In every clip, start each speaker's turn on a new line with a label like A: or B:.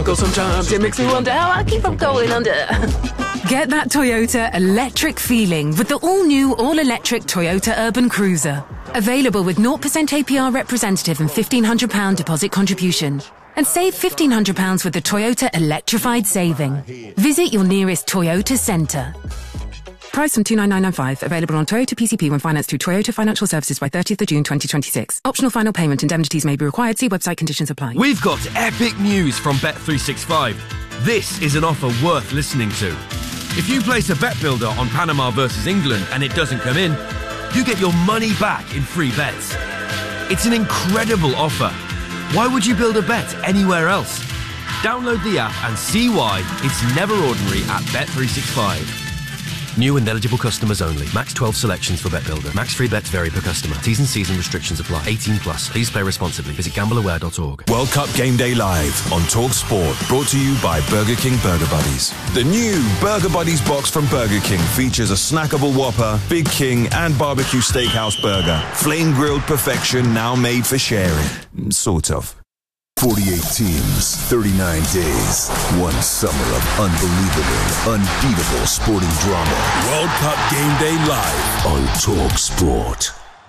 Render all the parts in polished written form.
A: sparkle sometimes. It makes me wonder how I keep from going under.
B: Get that Toyota electric feeling with the all-new, all-electric Toyota Urban Cruiser. Available with 0% APR representative and £1,500 deposit contribution. And save £1,500 with the Toyota Electrified Saving. Visit your nearest Toyota centre. Price from $29995. Available on Toyota PCP when financed through Toyota Financial Services by 30th of June 2026. Optional final payment indemnities may be required. See website conditions apply.
C: We've got epic news from Bet365. This is an offer worth listening to. If you place a bet builder on Panama versus England and it doesn't come in, you get your money back in free bets. It's an incredible offer. Why would you build a bet anywhere else? Download the app and see why it's never ordinary at Bet365. New and eligible customers only. Max 12 selections for Bet Builder. Max free bets vary per customer. T's and C's and restrictions apply. 18 plus. Please play responsibly. Visit gambleaware.org.
D: World Cup Game Day Live on Talk Sport. Brought to you by Burger King Burger Buddies. The new Burger Buddies box from Burger King features a snackable Whopper, Big King and barbecue steakhouse burger. Flame grilled perfection, now made for sharing. Sort of. 48 teams, 39 days, one summer of unbelievable, unbeatable sporting drama. World Cup Game Day Live on Talk Sport.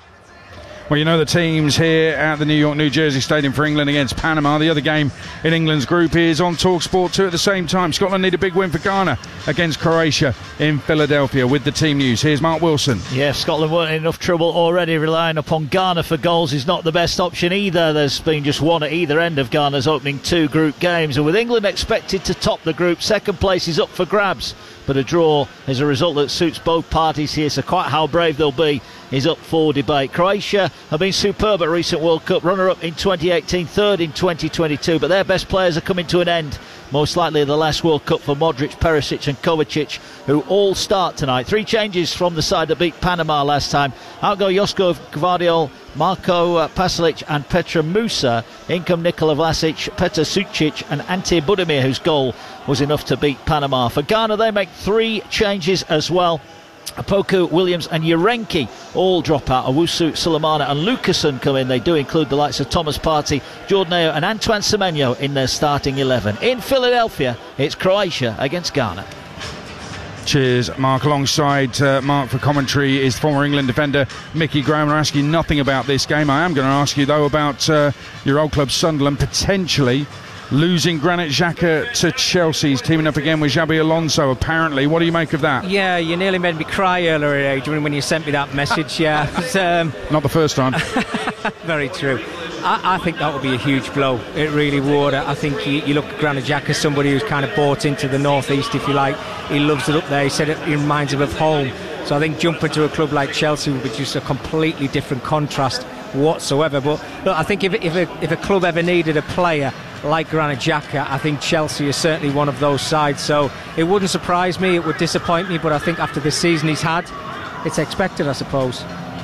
E: Well, you know the teams here at the New York, New Jersey Stadium for England against Panama. The other game in England's group is on TalkSport 2 at the same time. Scotland need a big win for Ghana against Croatia in Philadelphia. With the team news, here's Mark Wilson.
F: Yeah, Scotland weren't in enough trouble already. Relying upon Ghana for goals is not the best option either. There's been just one at either end of Ghana's opening two group games. And with England expected to top the group, second place is up for grabs. But a draw is a result that suits both parties here, so quite how brave they'll be is up for debate. Croatia have been superb at recent World Cup, runner-up in 2018, third in 2022, but their best players are coming to an end. Most likely the last World Cup for Modric, Perisic and Kovacic, who all start tonight. Three changes from the side that beat Panama last time. Out go Josko Gvardiol, Marko Pasalic and Petra Musa. In come Nikola Vlasic, Petr Sucic and Ante Budimir, whose goal was enough to beat Panama. For Ghana, they make three changes as well. Apoku, Williams and Yerenki all drop out. Owusu, Sulemana and Lucasen come in. They do include the likes of Thomas Partey, Jordan Ayew and Antoine Semenyo in their starting 11. In Philadelphia, it's Croatia against Ghana.
E: Cheers, Mark. Alongside Mark for commentary is former England defender Mickey Graham. I'll ask you nothing about this game. I am going to ask you, though, about your old club Sunderland potentially losing Granit Xhaka to Chelsea. He's teaming up again with Xabi Alonso, apparently. What do you make of that?
G: Yeah, you nearly made me cry earlier, Adrian, when you sent me that message. Yeah,
E: not the first time.
G: Very true. I think that would be a huge blow. It really would. I think you look at Granit Xhaka, somebody who's kind of bought into the northeast, if you like. He loves it up there. He said it reminds him of home. So I think jumping to a club like Chelsea would be just a completely different contrast whatsoever. But look, I think if a club ever needed a player like Granit Xhaka, I think Chelsea is certainly one of those sides. So it wouldn't surprise me, it would disappoint me, but I think after the season he's had, it's expected, I suppose.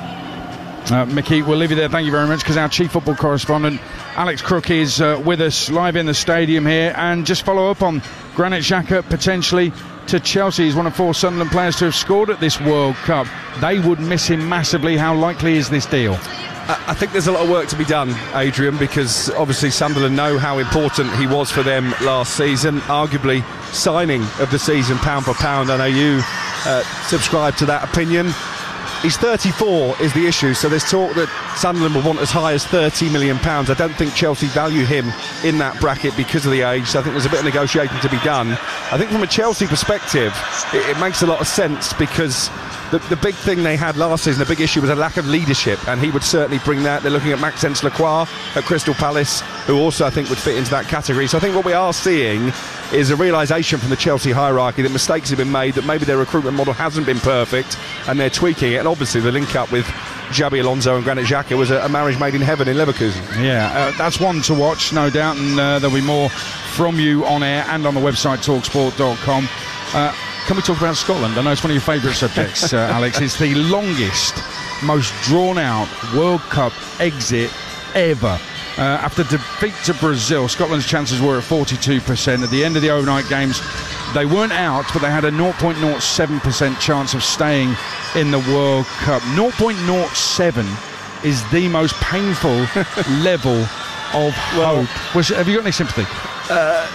E: Mickey, we'll leave you there. Thank you very much, because our chief football correspondent Alex Crook is with us live in the stadium here. And just follow up on Granit Xhaka potentially to Chelsea. He's one of four Sunderland players to have scored at this World Cup. They would miss him massively. How likely is this deal?
H: I think there's a lot of work to be done, Adrian, because obviously Sunderland know how important he was for them last season. Arguably signing of the season, pound for pound. I know you subscribe to that opinion. He's 34 is the issue, so there's talk that Sunderland will want as high as £30 million. I don't think Chelsea value him in that bracket because of the age, so I think there's a bit of negotiating to be done. I think from a Chelsea perspective, it makes a lot of sense, because the big thing they had last season, the big issue was a lack of leadership, and he would certainly bring that. They're looking at Maxence Lacroix at Crystal Palace, who also I think would fit into that category. So I think what we are seeing is a realisation from the Chelsea hierarchy that mistakes have been made, that maybe their recruitment model hasn't been perfect, and they're tweaking it. And obviously the link up with Xabi Alonso and Granit Xhaka was a marriage made in heaven in Leverkusen.
E: Yeah, that's one to watch, no doubt, and there'll be more from you on air and on the website talksport.com. Can we talk about Scotland? I know it's one of your favourite subjects, Alex. It's the longest, most drawn-out World Cup exit ever. After defeat to Brazil, Scotland's chances were at 42%. At the end of the overnight games, they weren't out, but they had a 0.07% chance of staying in the World Cup. 0.07 is the most painful level of hope. Have you got any sympathy?